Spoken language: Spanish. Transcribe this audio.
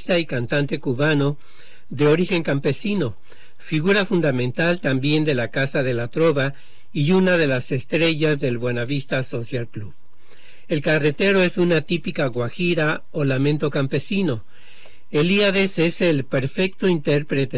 guitarrista y cantante cubano de origen campesino, figura fundamental también de la Casa de la Trova y una de las estrellas del Buenavista Social Club. El carretero es una típica guajira o lamento campesino. Elíades es el perfecto intérprete